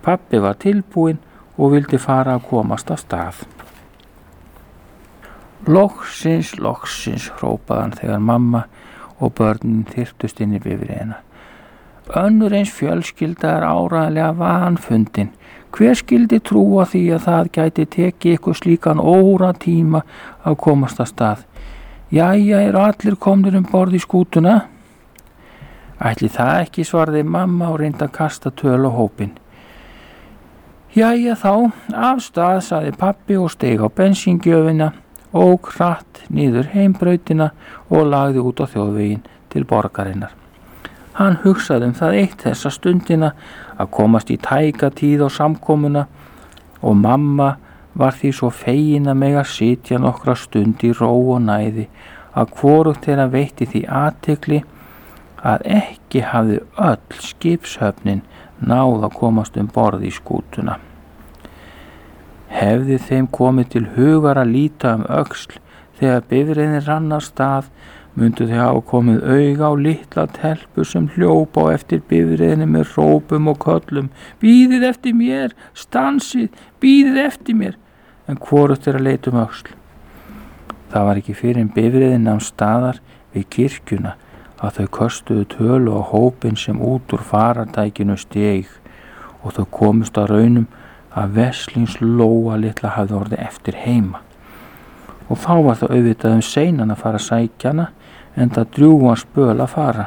Pabbi var tilbúinn og vildi fara að komast af stað. Loksins, hrópaði hann þegar mamma og börnin þyrptust inn í bifreiðina. Önnur eins fjölskylda áreiðanlega vanfundin. Hver skyldi trúa því að það gæti tekið ykkur slíkan óratíma að komast af stað? Jæja, allir komnir borð í skútuna? Ætli það ekki, svaraði mamma og reyndi að kasta töl á hópinn. Jæja þá, af stað, sagði pabbi og steig á bensíngjöfina, ók hratt niður heimbrautina og lagði út á þjóðveginn til borgarinnar. Hann hugsaði það eitt þessa stundina að komast í tæka tíð á samkomuna og mamma var því svo fegin að mega sitja nokkra stund í ró og næði að hvorugt þeirra veitti því athygli að ekki hafði öll skipshöfnin náð að komast borð í skútuna. Hefði þeim komið til hugar að líta öxl þegar bifreiðin rann af stað, myndu þau hafa komið auga á litla telpu sem hljópa á eftir bifreiðinni með hrópum og köllum. Bíðið eftir mér, stansið, bíðið eftir mér, en hvorugt að leita öxl. Það var ekki fyrr en bifreiðin nam staðar við kirkjuna að þau köstuðu tölu á hópinn sem út úr farartækinu steig og þau komust að raunum að Veslings Lóa litla hafði orðið eftir heima. Og þá var það auðvitað seinan að fara að sækja hana, enda drjúgan spöl að fara.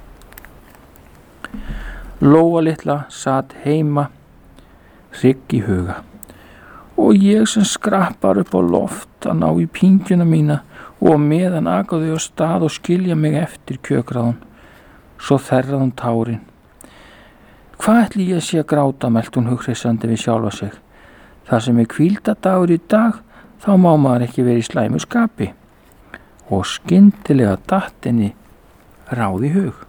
Lóa litla sat heima, hrygg í huga. Og ég sem skrappar upp á loft að ná í pingjuna mína og meðan akaði á stað og skilja mig eftir kjökraðun. Svo þerraði hún tárin. Hvað ætli ég sé að gráta, mælti hún hughreystandi við sjálfa sig. Það sem hvíldadagur í dag, þá má maður ekki verið í slæmu skapi. Og skyndilega datt henni ráð í hug.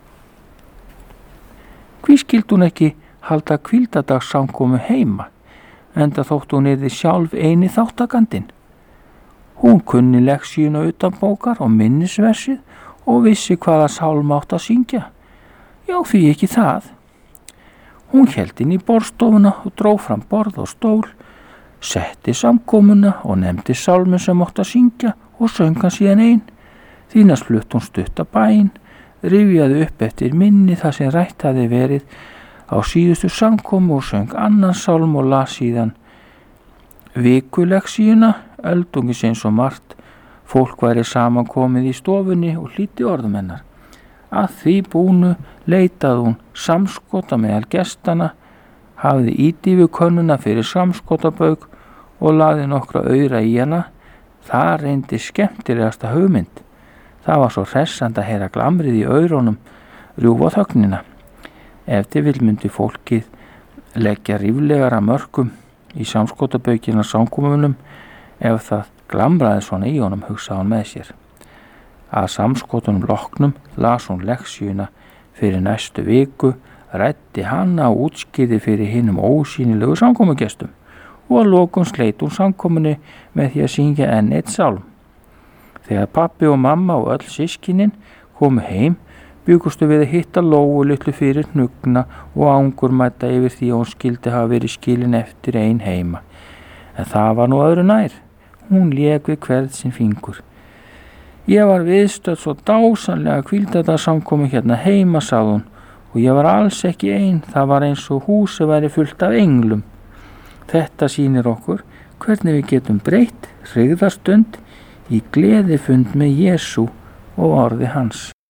Hví skyldi hún ekki halda hvíldadagssamkomu heima, enda þótt hún yrði sjálf eini þáttakandinn. Hún kunni lexíuna utanbókar og minnisversið og vissi hvaða sálma átt að syngja. Já, því ekki það. Hún hélt inn í borðstofuna og dró fram borð og stól, setti samkomuna og nefndi sálmin sem átt að syngja og söng hann síðan ein. Því næst flutt hún stutta bæn, rifjaði upp eftir minni það sem rætt hafði verið á síðustu samkomu og söng annan sálm og las síðan vikulexíuna, öldungis eins og margt. Fólk væri samankomið í stofunni og hlýddi orðum hennar. Að því búnu leitaði hún samskota meðal gestana, hafði ýti við könnuna fyrir samskotabauk og lagði nokkra aura í hana. Það reyndi skemmtilegasta hugmynd. Það var svo hressandi að heyra glamrið í aurunum rjúfa þögnina. Ef til vill myndi fólkið leggja ríflegar að mörkum í samskotabaukina samkomunum ef það glamraði svona í honum, hugsaði hún með sér. Að samskotunum loknum las hún lexíuna fyrir næstu viku, ræddi hana og útskýrði fyrir hinum ósýnilegu samkomugestum og að lokum sleit hún samkomunni með því að syngja enn eitt sálm. Þegar pabbi og mamma og öll systkinin komu heim, bjugustu við að hitta Lóu litlu fyrir hnugna og angurmæta yfir því að hún skildi hafa verið skilin eftir ein heima. En það var nú öðru nær. Hún lék við hvern sinn fingur. Ég var viðstödd svo dásamlega hvíldadagssamkomu hérna heima, sagði hún, og ég var alls ekki ein, það var eins og húsið væri fullt af englum. Þetta sýnir okkur hvernig við getum breytt hryggðarstund í gleðifund með Jesú og orði hans.